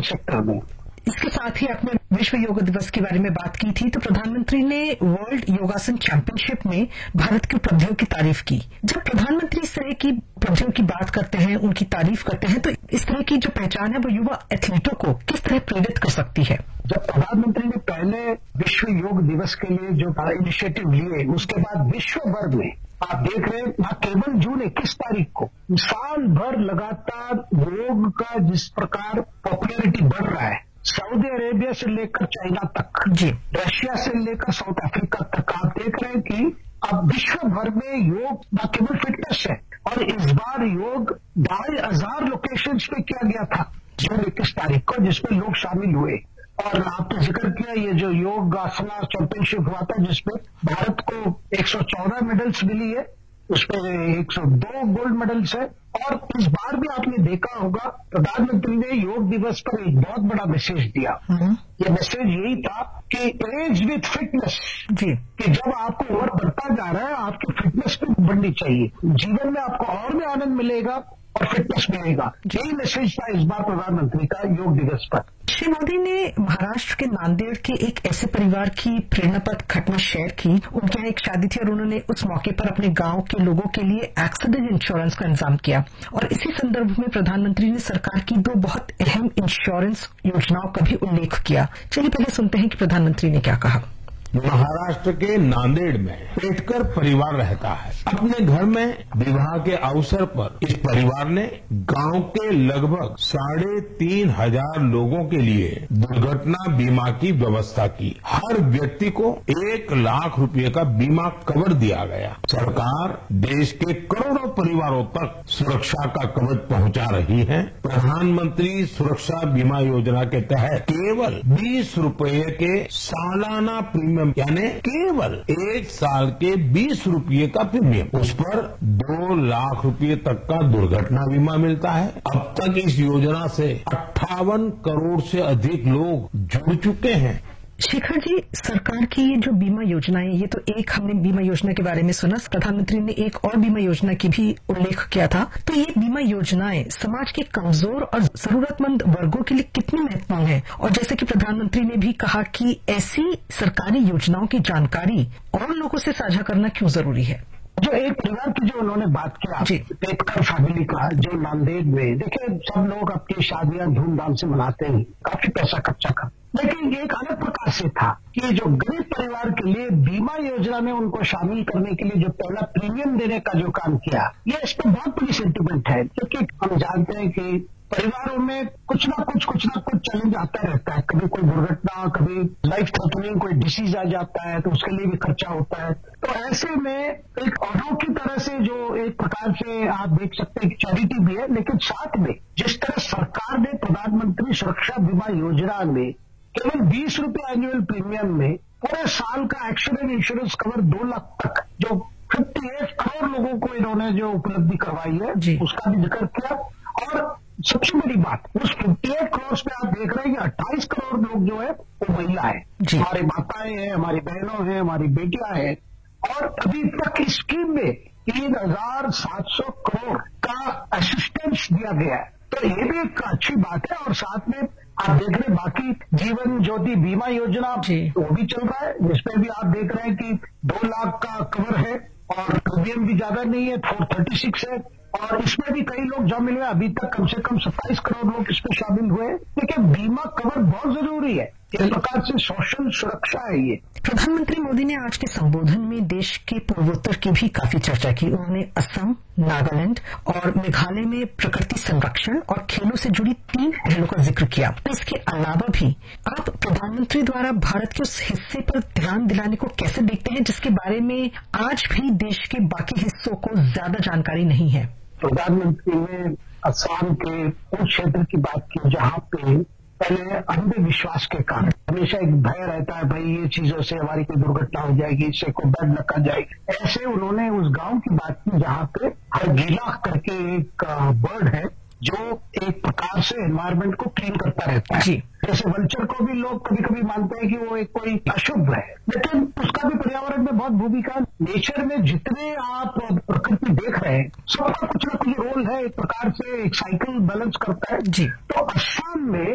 Sector में। इसके साथ ही आपने विश्व योग दिवस के बारे में बात की थी, तो प्रधानमंत्री ने वर्ल्ड योगासन चैंपियनशिप में भारत की उपलब्धियों की तारीफ की। जब प्रधानमंत्री इस तरह की उपलब्धियों की बात करते हैं, उनकी तारीफ करते हैं, तो इस तरह की जो पहचान है वो युवा एथलीटों को किस तरह प्रेरित कर सकती है? जब प्रधानमंत्री ने पहले विश्व योग दिवस के लिए जो इनिशिएटिव लिए, उसके बाद विश्व भर में आप देख रहे हैं, न केवल जून 21 तारीख को साल भर लगातार योग का जिस प्रकार पॉपुलैरिटी बढ़ रहा है, सऊदी अरेबिया से लेकर चाइना तक, रशिया से लेकर साउथ अफ्रीका तक, आप देख रहे हैं कि अब विश्व भर में योग न केवल फिटनेस है, और इस बार योग 2500 लोकेशंस पे किया गया था जून 21 तारीख को, जिसमें लोग शामिल हुए। और आपने जिक्र किया ये जो योग आसना चैंपियनशिप हुआ था, जिसमें भारत को 114 मेडल्स मिली है, उसमें 102 गोल्ड मेडल्स है। और इस बार भी आपने देखा होगा प्रधानमंत्री ने योग दिवस पर एक बहुत बड़ा मैसेज दिया। ये मैसेज यही था कि एज विथ फिटनेस, कि जब आपको उम्र बढ़ता जा रहा है, आपकी फिटनेस भी बढ़नी चाहिए, जीवन में आपको और भी आनंद मिलेगा और फिटनेस मिलेगा। यही मैसेज था इस बार प्रधानमंत्री का योग दिवस पर। श्री मोदी ने महाराष्ट्र के नांदेड़ के एक ऐसे परिवार की प्रेरणापद घटना शेयर की। उनके यहाँ एक शादी थी और उन्होंने उस मौके पर अपने गांव के लोगों के लिए एक्सीडेंट इंश्योरेंस का इंतजाम किया, और इसी संदर्भ में प्रधानमंत्री ने सरकार की 2 बहुत अहम इंश्योरेंस योजनाओं का भी उल्लेख किया। चलिए पहले सुनते हैं कि प्रधानमंत्री ने क्या कहा। महाराष्ट्र के नांदेड़ में पेटकर परिवार रहता है। अपने घर में विवाह के अवसर पर इस परिवार ने गांव के लगभग 3500 लोगों के लिए दुर्घटना बीमा की व्यवस्था की। हर व्यक्ति को 1 लाख रुपए का बीमा कवर दिया गया। सरकार देश के करोड़ों परिवारों तक सुरक्षा का कवच पहुंचा रही है। प्रधानमंत्री सुरक्षा बीमा योजना के तहत केवल 20 रुपए के सालाना प्रीमियम, यानी केवल 1 साल के 20 रुपये का प्रीमियम, उस पर 2 लाख रुपए तक का दुर्घटना बीमा मिलता है। अब तक इस योजना से 58 करोड़ से अधिक लोग जुड़ चुके हैं। शेखर जी, सरकार की ये जो बीमा योजनाएं, ये तो एक हमने बीमा योजना के बारे में सुना, प्रधानमंत्री ने एक और बीमा योजना की भी उल्लेख किया था। तो ये बीमा योजनाएं समाज के कमजोर और जरूरतमंद वर्गों के लिए कितनी महत्वपूर्ण है? और जैसे कि प्रधानमंत्री ने भी कहा कि ऐसी सरकारी योजनाओं की जानकारी और लोगों से साझा करना क्यों जरूरी है? जो एक परिवार की जो उन्होंने बात किया, पेटकर फैमिली का, जो नांदेड़ में, देखिए सब लोग अपनी शादियां धूमधाम से मनाते हैं, काफी पैसा खर्चा कर, लेकिन ये एक अलग प्रकार से था कि जो गरीब परिवार के लिए बीमा योजना में उनको शामिल करने के लिए जो पहला प्रीमियम देने का जो काम किया, ये इस पर बहुत बड़ी सेंटिमेंट है। क्योंकि हम जानते हैं कि परिवारों में कुछ ना कुछ चैलेंज आता रहता है, कभी कोई दुर्घटना, कभी लाइफ थ्रेटनिंग कोई डिसीज आ जाता है, तो उसके लिए भी खर्चा होता है। तो ऐसे में एक अनोखी तरह से जो एक प्रकार से आप देख सकते हैं कि चैरिटी भी है, लेकिन साथ में जिस तरह सरकार ने प्रधानमंत्री सुरक्षा बीमा योजना में केवल 20 रुपये एनुअल प्रीमियम में पूरे साल का एक्सीडेंट इंश्योरेंस कवर 2 लाख तक, जो 58 करोड़ लोगों को इन्होंने जो उपलब्धि करवाई है, उसका भी जिक्र किया। और सबसे बड़ी बात, उस 58 करोड़ पे आप देख रहे हैं कि 28 करोड़ लोग जो है वो महिला है, हमारी माताएं हैं, हमारी बहनों हैं, हमारी बेटियां हैं। और अभी तक इस स्कीम में 3700 करोड़ का असिस्टेंस दिया गया है, तो ये भी एक अच्छी बात है। और साथ में आप देख रहे हैं बाकी जीवन ज्योति बीमा योजना वो भी चल रहा है, जिसमें भी आप देख रहे हैं कि 2 लाख का कवर है और प्रीमियम भी ज्यादा नहीं है, 436 है। और इसमें भी कई लोग शामिल हुए, अभी तक कम से कम 27 करोड़ लोग इसमें शामिल हुए। देखिए बीमा कवर बहुत जरूरी है, इस प्रकार से सोशल सुरक्षा है ये। प्रधानमंत्री मोदी ने आज के संबोधन में देश के पूर्वोत्तर की भी काफी चर्चा की। उन्होंने असम, नागालैंड और मेघालय में प्रकृति संरक्षण और खेलों से जुड़ी 3 पहलों का जिक्र किया। इसके अलावा भी आप प्रधानमंत्री द्वारा भारत के उस हिस्से पर ध्यान दिलाने को कैसे देखते हैं जिसके बारे में आज भी देश के बाकी हिस्सों को ज्यादा जानकारी नहीं है? प्रधानमंत्री ने असम के उस क्षेत्र की बात की जहां पे पहले अंधविश्वास के कारण हमेशा एक भय रहता है, भाई ये चीजों से हमारी कोई दुर्घटना हो जाएगी, इससे कोई बेड लगा जाएगी। ऐसे उन्होंने उस गांव की बात की जहां पे हरगिला करके एक बर्ड है जो एक प्रकार से एनवायरमेंट को क्लीन करता रहता है। जैसे वल्चर को भी लोग कभी कभी मानते हैं कि वो एक कोई अशुभ है, लेकिन उसका भी पर्यावरण में बहुत भूमिका। नेचर में जितने आप प्रकृति देख रहे हैं सबका कुछ ना कुछ रोल है, एक प्रकार से एक साइकिल बैलेंस करता है। तो असम में